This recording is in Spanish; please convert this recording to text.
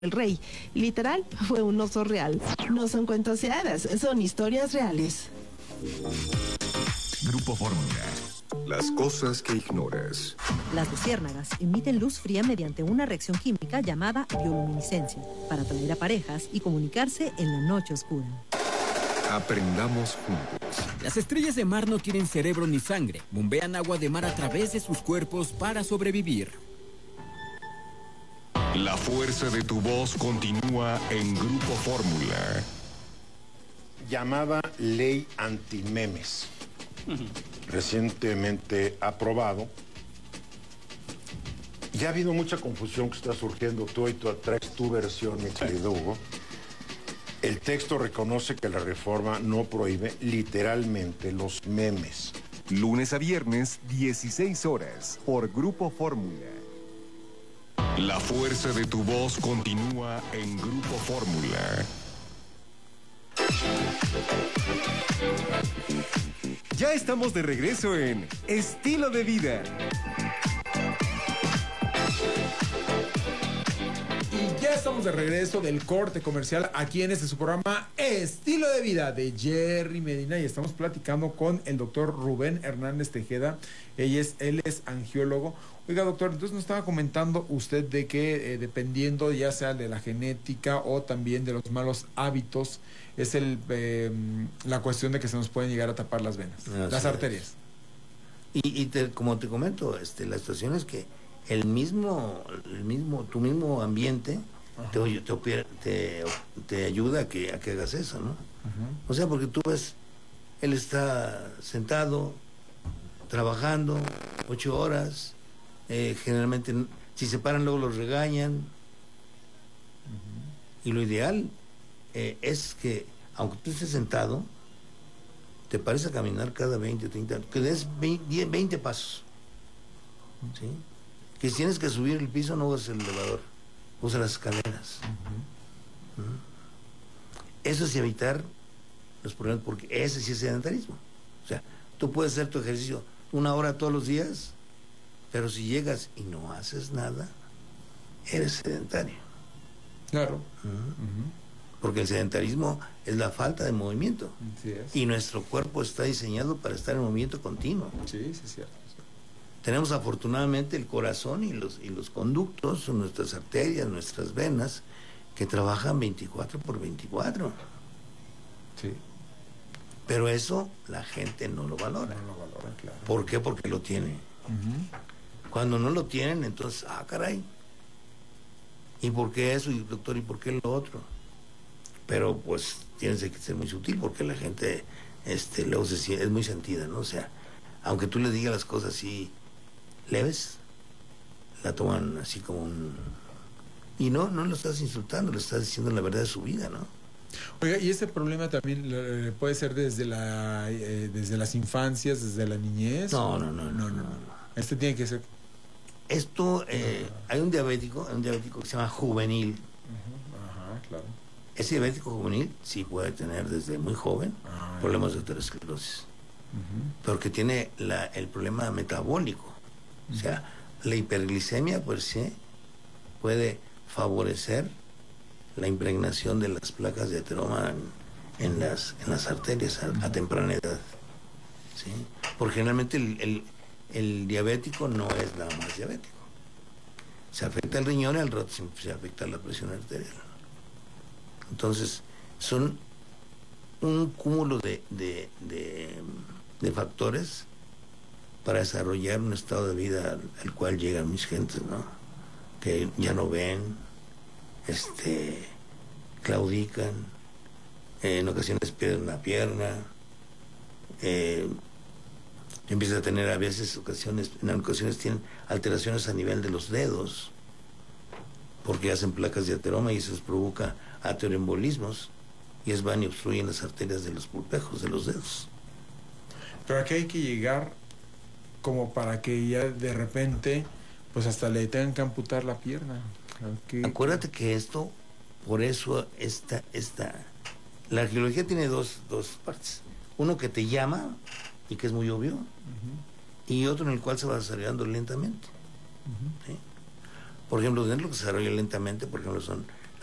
el rey. Literal, fue un oso real. No son cuentos de hadas, son historias reales. Grupo Fórmula. Las cosas que ignoras. Las luciérnagas emiten luz fría mediante una reacción química llamada bioluminiscencia para atraer a parejas y comunicarse en la noche oscura. Aprendamos juntos. Las estrellas de mar no tienen cerebro ni sangre. Bombean agua de mar a través de sus cuerpos para sobrevivir. La fuerza de tu voz continúa en Grupo Fórmula. Llamada Ley Antimemes. Recientemente aprobado. Ya ha habido mucha confusión que está surgiendo. Tú hoy traes tu versión, mi querido Hugo. El texto reconoce que la reforma no prohíbe literalmente los memes. Lunes a viernes, 16 horas, por Grupo Fórmula. La fuerza de tu voz continúa en Grupo Fórmula. Ya estamos de regreso en Estilo de Vida. Y ya estamos de regreso del corte comercial aquí en su programa Estilo de Vida de Jerry Medina, y estamos platicando con el doctor Rubén Hernández Tejeda. Él es angiólogo. Oiga, doctor, entonces nos estaba comentando usted de que dependiendo ya sea de la genética o también de los malos hábitos, es la cuestión de que se nos pueden llegar a tapar las venas, las arterias. Como te comento, la situación es que tu mismo ambiente te ayuda a que hagas eso, ¿no? Uh-huh. O sea, porque tú ves, él está sentado, trabajando 8 horas, generalmente si se paran luego los regañan. Uh-huh. Y lo ideal es que, aunque tú estés sentado, te pares a caminar cada 20 o 30, que des 20 pasos. ¿Sí? Que si tienes que subir el piso, no uses el elevador, usa las escaleras. Uh-huh. Eso es evitar los problemas, porque ese sí es sedentarismo. O sea, tú puedes hacer tu ejercicio 1 hora todos los días, pero si llegas y no haces nada, eres sedentario. Claro. Uh-huh. Uh-huh. Porque el sedentarismo es la falta de movimiento. Sí es. Y nuestro cuerpo está diseñado para estar en movimiento continuo. Sí, sí es cierto. Tenemos afortunadamente el corazón y los conductos, nuestras arterias, nuestras venas, que trabajan 24/24. Sí. Pero eso la gente no lo valora. No lo valora, claro. ¿Por qué? Porque lo tiene. Uh-huh. Cuando no lo tienen, entonces, caray. ¿Y por qué eso? Y doctor, ¿y por qué lo otro? Pero pues tienes que ser muy sutil, porque la gente luego es muy sentida, ¿no? O sea, aunque tú le digas las cosas así leves, la toman así como un... Y no lo estás insultando, le estás diciendo la verdad de su vida, ¿no? Oiga, y este problema también puede ser desde las infancias, desde la niñez. No. Este tiene que ser... Esto, hay un diabético que se llama juvenil. Uh-huh. Ajá, claro. Ese diabético juvenil sí puede tener desde muy joven problemas de aterosclerosis. Uh-huh. Pero que tiene el problema metabólico. Uh-huh. O sea, la hiperglicemia por sí puede favorecer la impregnación de las placas de ateroma en las arterias a temprana edad. ¿Sí? Porque generalmente el diabético no es nada más diabético. Se afecta el riñón y al rato se afecta la presión arterial. Entonces, son un cúmulo de factores para desarrollar un estado de vida al cual llegan mis gentes, ¿no? Que ya no ven, claudican, en ocasiones pierden una pierna, empiezan a tener en ocasiones tienen alteraciones a nivel de los dedos, porque hacen placas de ateroma y eso les provoca ateroembolismos, y van y obstruyen las arterias de los pulpejos de los dedos. Pero aquí hay que llegar como para que ya de repente pues hasta le tengan que amputar la pierna. Acuérdate que esto, por eso la arqueología tiene dos partes. Uno que te llama y que es muy obvio, uh-huh, y otro en el cual se va desarrollando lentamente. Uh-huh. ¿Sí? Por ejemplo, dentro de lo que se desarrolla lentamente, por ejemplo, son